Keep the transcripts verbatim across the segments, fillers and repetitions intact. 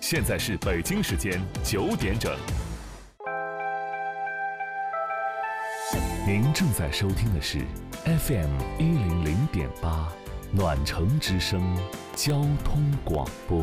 现在是北京时间九点整。您正在收听的是 F M 一零零点八暖城之声交通广播。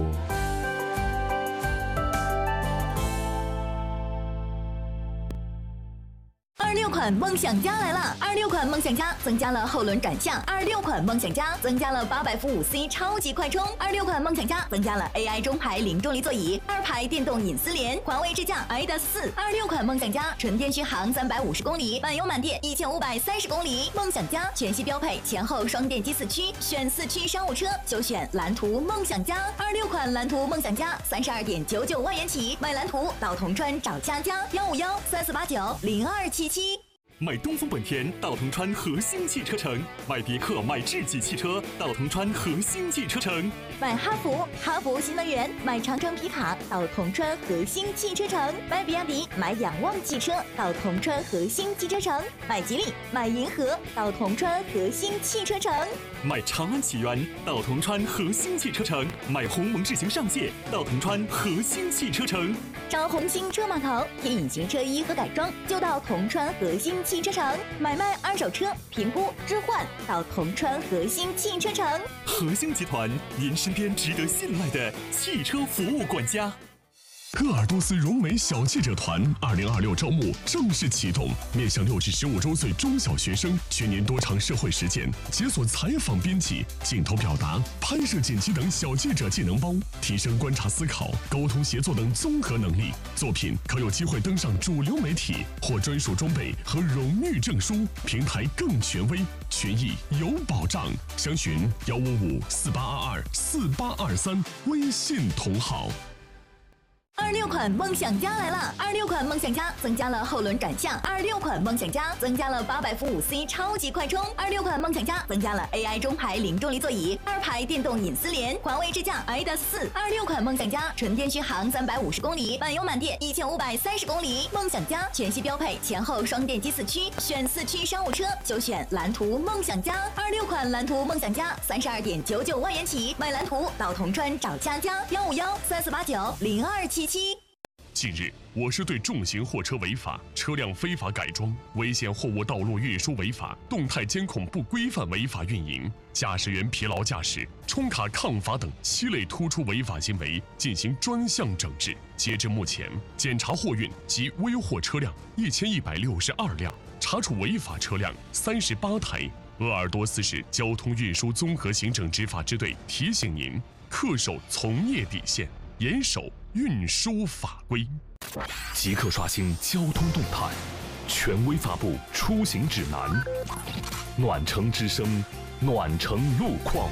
二六款梦想家来了！二六款梦想家增加了后轮转向，二六款梦想家增加了八百伏五 C 超级快充，二六款梦想家增加了 A I 中排零重力座椅，二排电动隐私联，环卫智驾 I D A S 四。二六款梦想家纯电续航三百五十公里，满油满电一千五百三十公里。梦想家全系标配前后双电机四驱，选四驱商务车就选蓝图梦想家。二六款蓝图梦想家三十二点九九万元起，买蓝图到铜川找佳佳，幺五幺三四八九零二七七。 买东风本田到铜川和兴汽车城，买别克买智己汽车到铜川和兴汽车城， 买哈弗哈弗新能源，买长城皮卡到铜川和兴汽车城，买比亚迪买仰望汽车到铜川和兴汽车城，买吉利买银河到铜川和兴汽车城， 买长安启源到铜川和兴汽车城，买鸿蒙智行上界到铜川和兴汽车城， 找红星车码头贴隐形车衣和改装就到铜川和兴汽车城，买卖二手车评估置换到铜川和兴汽车城。 和兴集团，您身边值得信赖的汽车服务管家。 鄂尔多斯融美小记者团二零二六招募正式启动，面向六至十五周岁中小学生，全年多场社会实践，解锁采访编辑、镜头表达、拍摄剪辑等小记者技能包，提升观察思考、沟通协作等综合能力。作品可有机会登上主流媒体，获专属装备和荣誉证书，平台更权威，权益有保障。详询幺五五四八二二四八二三，微信同号。 二六款梦想家来了！二六款梦想家增加了后轮转向，二六款梦想家增加了八百伏五 C 超级快充，二六款梦想家增加了 A I 中排零重力座椅，二排电动隐私联，环卫智驾 I D A S 四。二六款梦想家纯电续航三百五十公里，满油满电一千五百三十公里。梦想家全系标配前后双电机四驱，选四驱商务车就选蓝图梦想家。二六款蓝图梦想家三十二点九九万元起，买蓝图到铜川找佳佳，幺五幺三四八九零二七七。 近日，我市对重型货车违法、车辆非法改装、危险货物道路运输违法、动态监控不规范违法运营、驾驶员疲劳驾驶、冲卡抗罚等七类突出违法行为进行专项整治。截至目前，检查货运及危货车辆一千一百六十二辆，查处违法车辆三十八台。鄂尔多斯市交通运输综合行政执法支队提醒您：恪守从业底线，严守运输法规。 即刻刷新交通动态，权威发布出行指南。暖城之声，暖城路况。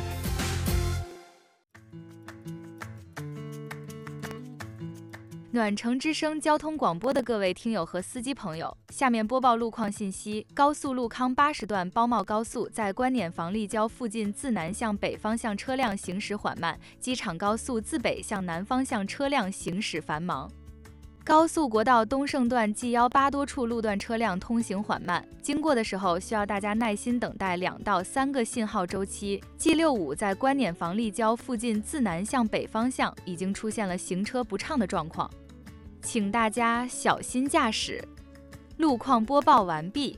暖城之声交通广播的各位听友和司机朋友，下面播报路况信息。高速路康八十段包茂高速在观碾房立交附近自南向北方向车辆行驶缓慢，机场高速自北向南方向车辆行驶繁忙。高速国道东胜段 G 一八多处路段车辆通行缓慢，经过的时候需要大家耐心等待两到三个信号周期。G 六五在观碾房立交附近自南向北方向已经出现了行车不畅的状况，请大家小心驾驶。路况播报完毕。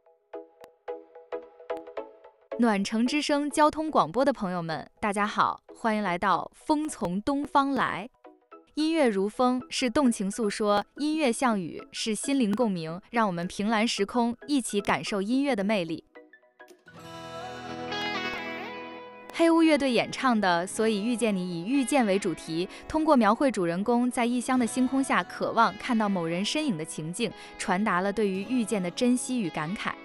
暖城之声交通广播的朋友们，大家好，欢迎来到风从东方来。音乐如风，是动情诉说；音乐像雨，是心灵共鸣。让我们凭栏时空，一起感受音乐的魅力。黑屋乐队演唱的《所以遇见你》以遇见为主题，通过描绘主人公在异乡的星空下渴望看到某人身影的情境，传达了对于遇见的珍惜与感慨。